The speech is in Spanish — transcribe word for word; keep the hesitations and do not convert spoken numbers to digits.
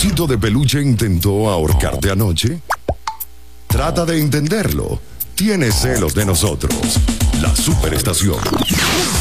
osito de peluche intentó ahorcarte anoche? Trata de entenderlo. Tiene celos de nosotros. La Superestación.